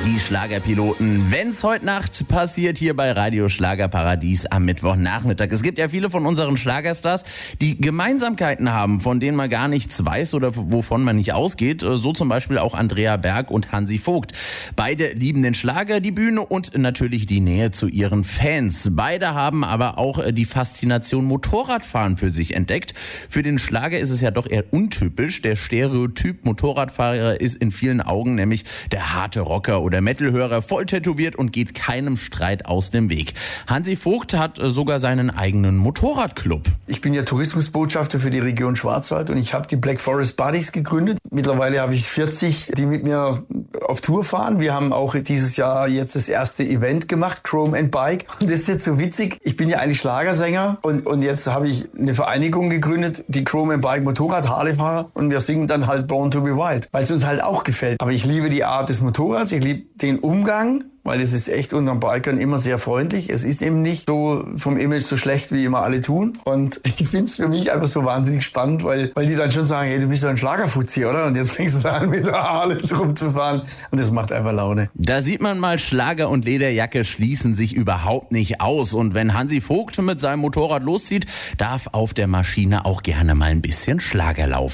Die Schlagerpiloten, wenn's heute Nacht passiert hier bei Radio Schlagerparadies am Mittwochnachmittag. Es gibt ja viele von unseren Schlagerstars, die Gemeinsamkeiten haben, von denen man gar nichts weiß oder wovon man nicht ausgeht. So zum Beispiel auch Andrea Berg und Hansi Vogt. Beide lieben den Schlager, die Bühne und natürlich die Nähe zu ihren Fans. Beide haben aber auch die Faszination Motorradfahren für sich entdeckt. Für den Schlager ist es ja doch eher untypisch. Der Stereotyp Motorradfahrer ist in vielen Augen nämlich der harte Rocker oder Metalhörer, voll tätowiert und geht keinem Streit aus dem Weg. Hansi Vogt hat sogar seinen eigenen Motorradclub. Ich bin ja Tourismusbotschafter für die Region Schwarzwald und ich habe die Black Forest Buddies gegründet. Mittlerweile habe ich 40, die mit mir auf Tour fahren. Wir haben auch dieses Jahr jetzt das erste Event gemacht, Chrome and Bike. Und das ist jetzt so witzig. Ich bin ja eigentlich Schlagersänger und jetzt habe ich eine Vereinigung gegründet, die Chrome and Bike Motorrad Harley-Fahrer, und wir singen dann halt Born to be Wild, weil es uns halt auch gefällt. Aber ich liebe die Art des Motorrads, ich liebe den Umgang, weil es ist echt unter den Bikern immer sehr freundlich. Es ist eben nicht so vom Image so schlecht, wie immer alle tun. Und ich finde es für mich einfach so wahnsinnig spannend, weil die dann schon sagen, hey, du bist doch ein Schlagerfuzzi, oder? Und jetzt fängst du an, mit der Harley rumzufahren. Und das macht einfach Laune. Da sieht man mal, Schlager und Lederjacke schließen sich überhaupt nicht aus. Und wenn Hansi Vogt mit seinem Motorrad loszieht, darf auf der Maschine auch gerne mal ein bisschen Schlager laufen.